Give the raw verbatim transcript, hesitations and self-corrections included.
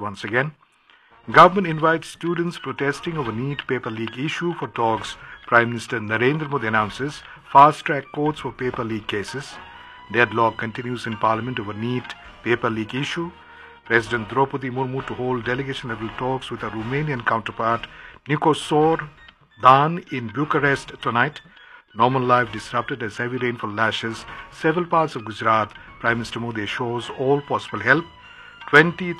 once again. Government invites students protesting over NEET paper leak issue for talks. Prime Minister Narendra Modi announces fast-track courts for paper leak cases. Deadlock continues in Parliament over NEET paper leak issue. President Draupadi Murmu to hold delegation-level talks with her Romanian counterpart Nicosor Dan in Bucharest tonight. Normal life disrupted as heavy rainfall lashes several parts of Gujarat. Prime Minister Modi assures all possible help. twenty